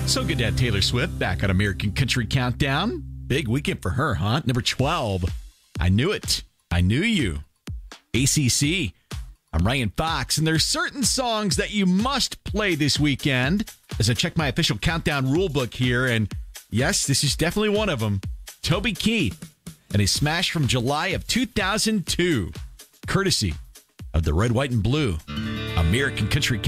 So good to have Taylor Swift back on American Country Countdown. Big weekend for her, huh? Number 12. I Knew It. I Knew You. ACC. I'm Ryan Fox, and there's certain songs that you must play this weekend. As I check my official countdown rulebook here, and yes, this is definitely one of them. Toby Keith and a smash from July of 2002, courtesy of the Red, White, and Blue American Country